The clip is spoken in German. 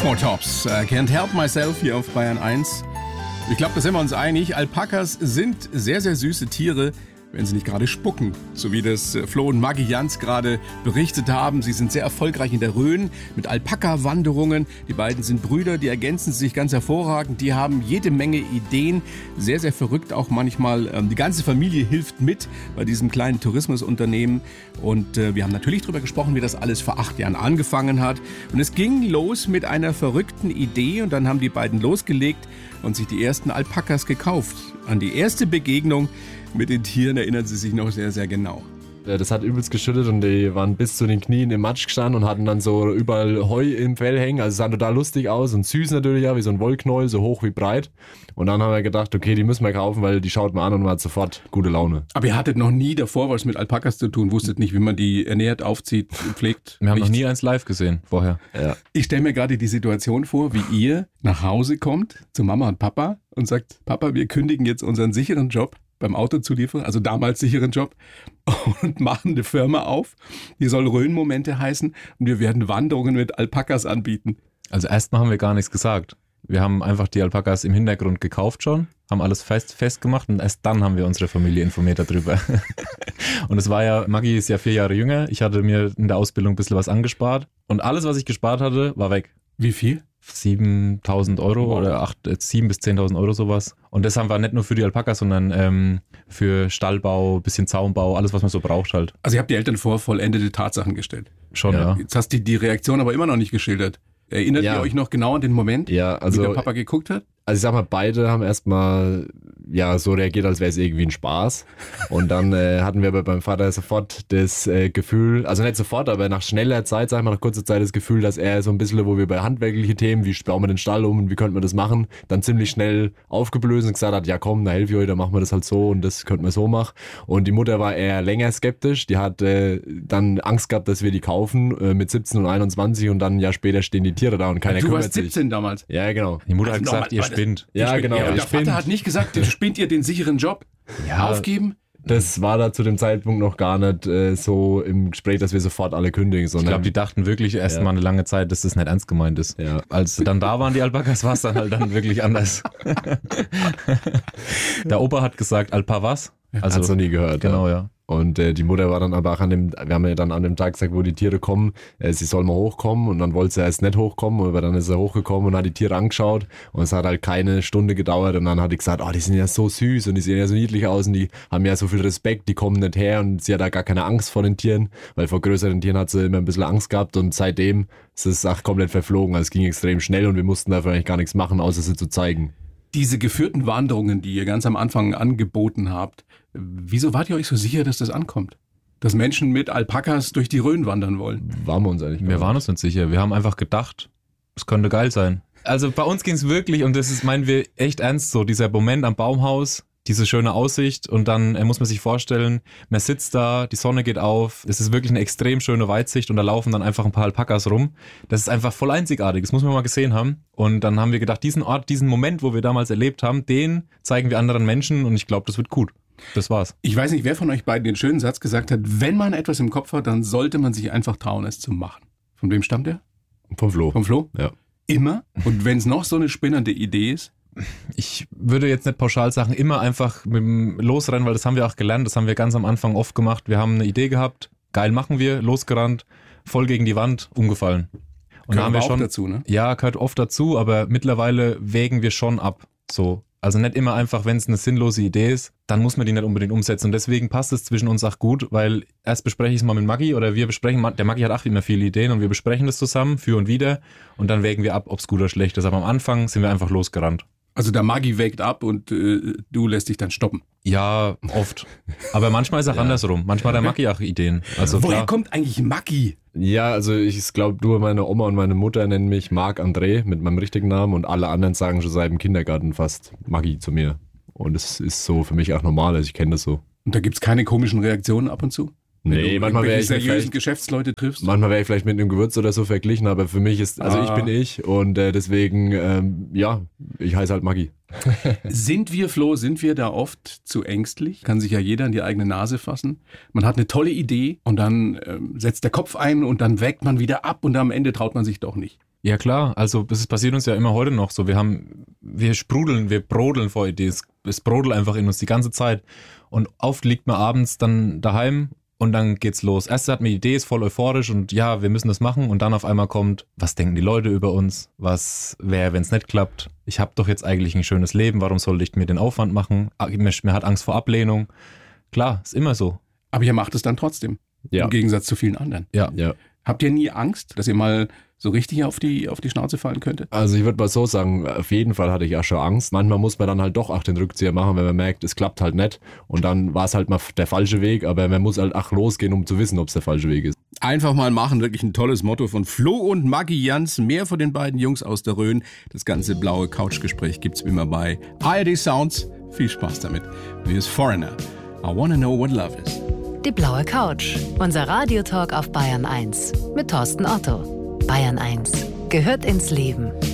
Four Tops, Can't Help Myself hier auf Bayern 1. Ich glaube, da sind wir uns einig. Alpakas sind sehr, sehr süße Tiere, wenn sie nicht gerade spucken. So wie das Flo und Maggie Jans gerade berichtet haben. Sie sind sehr erfolgreich in der Rhön mit Alpaka-Wanderungen. Die beiden sind Brüder, die ergänzen sich ganz hervorragend. Die haben jede Menge Ideen. Sehr, sehr verrückt auch manchmal. Die ganze Familie hilft mit bei diesem kleinen Tourismusunternehmen. Und wir haben natürlich darüber gesprochen, wie das alles vor 8 Jahren angefangen hat. Und es ging los mit einer verrückten Idee. Und dann haben die beiden losgelegt und sich die ersten Alpakas gekauft. An die erste Begegnung mit den Tieren erinnern sie sich noch sehr, sehr genau. Das hat übelst geschüttet und die waren bis zu den Knien im Matsch gestanden und hatten dann so überall Heu im Fell hängen. Also es sah total lustig aus und süß natürlich, ja, wie so ein Wollknäuel, so hoch wie breit. Und dann haben wir gedacht, okay, die müssen wir kaufen, weil die schaut man an und man hat sofort gute Laune. Aber ihr hattet noch nie davor was mit Alpakas zu tun, wusstet nicht, wie man die ernährt, aufzieht, pflegt? Wir haben noch nie eins live gesehen vorher. Ja. Ich stelle mir gerade die Situation vor, wie ihr nach Hause kommt zu Mama und Papa und sagt, Papa, wir kündigen jetzt unseren sicheren Job beim Autozulieferer, also damals sicheren Job, und machen eine Firma auf, die soll Rhön-Momente heißen und wir werden Wanderungen mit Alpakas anbieten. Also erstmal haben wir gar nichts gesagt. Wir haben einfach die Alpakas im Hintergrund gekauft schon, haben alles festgemacht und erst dann haben wir unsere Familie informiert darüber. Und es war ja, Maggie ist ja 4 Jahre jünger, ich hatte mir in der Ausbildung ein bisschen was angespart und alles, was ich gespart hatte, war weg. Wie viel? 7.000 Euro oder 7.000 bis 10.000 Euro sowas. Und das haben wir nicht nur für die Alpakas, sondern für Stallbau, bisschen Zaunbau, alles, was man so braucht halt. Also ihr habt die Eltern vor vollendete Tatsachen gestellt. Schon, ja. Jetzt hast du die Reaktion aber immer noch nicht geschildert. Erinnert ihr euch noch genau an den Moment, Ja, also, wie der Papa geguckt hat? also ich sag mal, beide haben erstmal ja so reagiert, als wäre es irgendwie ein Spaß. Und dann hatten wir aber beim Vater sofort das Gefühl, also nicht sofort, aber nach schneller Zeit, sag ich mal, nach kurzer Zeit das Gefühl, dass er so ein bisschen, wo wir bei handwerklichen Themen, wie bauen wir den Stall um und wie könnte man das machen, dann ziemlich schnell aufgeblöst und gesagt hat, ja komm, da helfe ich euch, dann machen wir das halt so und das könnte man so machen. Und die Mutter war eher länger skeptisch, die hat dann Angst gehabt, dass wir die kaufen mit 17 und 21 und dann ein Jahr später stehen die Tiere da und keiner Du kümmert warst sich. 17 damals. Ja, genau. Die Mutter Also hat gesagt, ihr nochmal, spinnt. Ja, genau. Und ich der Vater hat nicht gesagt, spinnt ihr den sicheren Job? Ja, Aufgeben? das war da zu dem Zeitpunkt noch gar nicht so im Gespräch, dass wir sofort alle kündigen, Ich sondern glaube, die dachten wirklich erst mal eine lange Zeit, dass das nicht ernst gemeint ist. Ja. Als dann da waren die Alpakas, war es dann halt dann wirklich anders. Der Opa hat gesagt, Alpa was? Also, hat's noch nie gehört. genau, ja. Und die Mutter war dann aber auch wir haben ja dann an dem Tag gesagt, wo die Tiere kommen, sie soll mal hochkommen und dann wollte sie erst nicht hochkommen, aber dann ist er hochgekommen und hat die Tiere angeschaut und es hat halt keine Stunde gedauert und dann hat die gesagt, oh, die sind ja so süß und die sehen ja so niedlich aus und die haben ja so viel Respekt, die kommen nicht her und sie hat da gar keine Angst vor den Tieren, weil vor größeren Tieren hat sie immer ein bisschen Angst gehabt und seitdem ist es auch komplett verflogen, also es ging extrem schnell und wir mussten dafür eigentlich gar nichts machen, außer sie zu zeigen. Diese geführten Wanderungen, die ihr ganz am Anfang angeboten habt, wieso wart ihr euch so sicher, dass das ankommt? Dass Menschen mit Alpakas durch die Rhön wandern wollen? Waren wir uns eigentlich Wir waren uns nicht sicher. Wir haben einfach gedacht, es könnte geil sein. Also bei uns ging es wirklich, und das ist, meinen wir, echt ernst so, dieser Moment am Baumhaus, diese schöne Aussicht und dann muss man sich vorstellen, man sitzt da, die Sonne geht auf, es ist wirklich eine extrem schöne Weitsicht und da laufen dann einfach ein paar Alpakas rum. Das ist einfach voll einzigartig, das muss man mal gesehen haben. Und dann haben wir gedacht, diesen Ort, diesen Moment, wo wir damals erlebt haben, den zeigen wir anderen Menschen und ich glaube, das wird gut. Das war's. Ich weiß nicht, wer von euch beiden den schönen Satz gesagt hat, wenn man etwas im Kopf hat, dann sollte man sich einfach trauen, es zu machen. Von wem stammt der? Vom Flo. Vom Flo? Ja. Immer? Und wenn es noch so eine spinnernde Idee ist? Ich würde jetzt nicht pauschal sagen, immer einfach mit dem Losrennen, weil das haben wir auch gelernt, das haben wir ganz am Anfang oft gemacht. Wir haben eine Idee gehabt, geil machen wir, losgerannt, voll gegen die Wand, umgefallen. Und Gehört haben wir aber auch schon dazu, ne? Ja, gehört oft dazu, aber mittlerweile wägen wir schon ab. So. Also nicht immer einfach, wenn es eine sinnlose Idee ist, dann muss man die nicht unbedingt umsetzen. Und deswegen passt es zwischen uns auch gut, weil erst bespreche ich es mal mit Maggie oder wir besprechen, der Maggie hat auch immer viele Ideen und wir besprechen das zusammen, für und wieder und dann wägen wir ab, ob es gut oder schlecht ist. Aber am Anfang sind wir einfach losgerannt. Also der Maggi wägt ab und du lässt dich dann stoppen. Ja, oft. Aber manchmal ist es auch andersrum. Manchmal hat der Maggi auch Ideen. Also Woher klar. kommt eigentlich Maggi? Ja, also ich glaube, nur meine Oma und meine Mutter nennen mich Marc André mit meinem richtigen Namen und alle anderen sagen schon seit dem Kindergarten fast Maggi zu mir. Und das ist so für mich auch normal, also ich kenne das so. Und da gibt's keine komischen Reaktionen ab und zu? Nee, manchmal wäre ich seriösen Geschäftsleute triffst? Manchmal wäre ich vielleicht mit einem Gewürz oder so verglichen, aber für mich ist, also ich bin ich und deswegen, ja, ich heiße halt Maggi. Sind wir da oft zu ängstlich? Kann sich ja jeder in die eigene Nase fassen. Man hat eine tolle Idee und dann setzt der Kopf ein und dann wägt man wieder ab und am Ende traut man sich doch nicht. Ja klar, also es passiert uns ja immer heute noch so. Wir sprudeln, wir brodeln vor Ideen. Es brodelt einfach in uns die ganze Zeit. Und oft liegt man abends dann daheim und dann geht's los. Erst hat man die Idee, ist voll euphorisch und ja, wir müssen das machen. Und dann auf einmal kommt, was denken die Leute über uns? Was wäre, wenn es nicht klappt? Ich habe doch jetzt eigentlich ein schönes Leben. Warum sollte ich mir den Aufwand machen? Mir hat Angst vor Ablehnung. Klar, ist immer so. Aber ihr macht es dann trotzdem. Ja. Im Gegensatz zu vielen anderen. Ja. Habt ihr nie Angst, dass ihr mal so richtig auf die Schnauze fallen könntet? Also ich würde mal so sagen, auf jeden Fall hatte ich auch schon Angst. Manchmal muss man dann halt doch auch den Rückzieher machen, wenn man merkt, es klappt halt nicht. Und dann war es halt mal der falsche Weg, aber man muss halt auch losgehen, um zu wissen, ob es der falsche Weg ist. Einfach mal machen, wirklich ein tolles Motto von Flo und Maggie Jans. Mehr von den beiden Jungs aus der Rhön. Das ganze blaue Couchgespräch gibt's wie immer bei ARD Sounds. Viel Spaß damit. Hier ist Foreigner. I wanna know what love is. Die blaue Couch. Unser Radiotalk auf Bayern 1 mit Thorsten Otto. Bayern 1 gehört ins Leben.